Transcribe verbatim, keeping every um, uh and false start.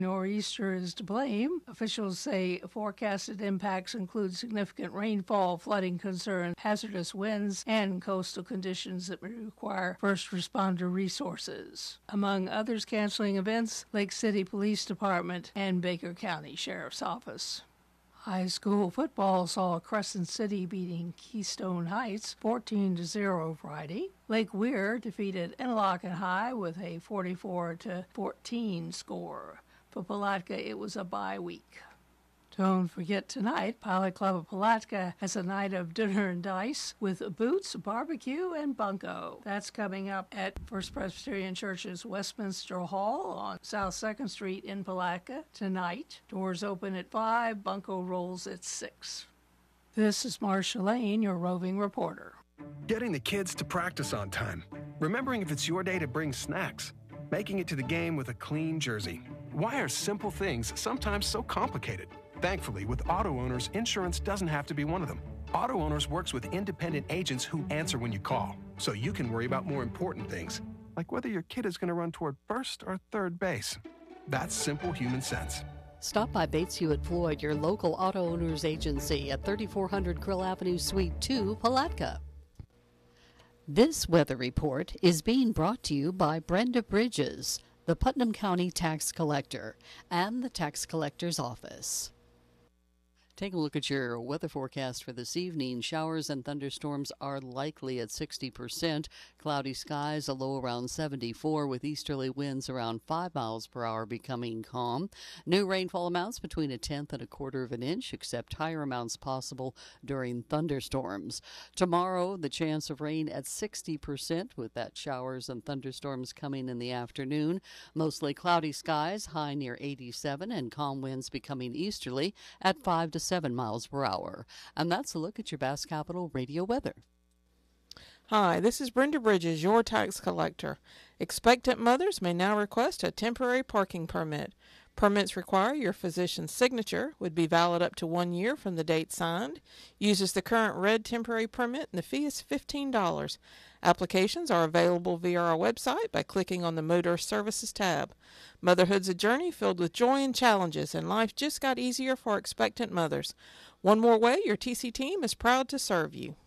Nor'easter is to blame. Officials say forecasted impacts include significant rainfall, flooding concerns, hazardous winds, and coastal conditions that may require first responder resources. Among others canceling events, Lake City Police Department and Baker County Sheriff's Office. High school football saw Crescent City beating Keystone Heights fourteen to zero Friday. Lake Weir defeated Interlochen High with a forty-four to fourteen score. For Palatka, it was a bye week. Don't forget tonight, Pilot Club of Palatka has a night of dinner and dice with boots, barbecue, and bunco. That's coming up at First Presbyterian Church's Westminster Hall on South second Street in Palatka tonight. Doors open at five, bunco rolls at six. This is Marcia Lane, your roving reporter. Getting the kids to practice on time. Remembering if it's your day to bring snacks. Making it to the game with a clean jersey. Why are simple things sometimes so complicated? Thankfully, with Auto Owners, insurance doesn't have to be one of them. Auto Owners works with independent agents who answer when you call, so you can worry about more important things, like whether your kid is going to run toward first or third base. That's simple human sense. Stop by Bates Hewitt Floyd, your local Auto Owners agency at thirty-four hundred Krill Avenue, Suite two, Palatka. This weather report is being brought to you by Brenda Bridges, the Putnam County Tax Collector, and the Tax Collector's Office. Take a look at your weather forecast for this evening. Showers and thunderstorms are likely at sixty percent. Cloudy skies, a low around seventy-four, with easterly winds around five miles per hour becoming calm. New rainfall amounts between a tenth and a quarter of an inch, except higher amounts possible during thunderstorms. Tomorrow, the chance of rain at sixty percent, with that showers and thunderstorms coming in the afternoon. Mostly cloudy skies, high near eighty-seven, and calm winds becoming easterly at five to seven miles per hour. And that's a look at your Bass Capital radio weather. Hi, this is Brenda Bridges, your tax collector. Expectant mothers may now request a temporary parking permit. Permits require your physician's signature, would be valid up to one year from the date signed. Uses the current red temporary permit, and the fee is fifteen dollars. Applications are available via our website by clicking on the Motor Services tab. Motherhood's a journey filled with joy and challenges, and life just got easier for expectant mothers. One more way, your T C team is proud to serve you.